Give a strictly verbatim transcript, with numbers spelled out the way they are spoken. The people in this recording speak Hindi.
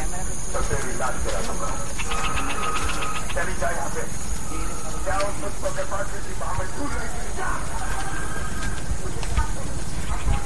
तो फिर इलाज करा दूंगा। चली जाए यहाँ पे, क्या उस मुझको के पास किसी हमें ढूंढ रही थी क्या?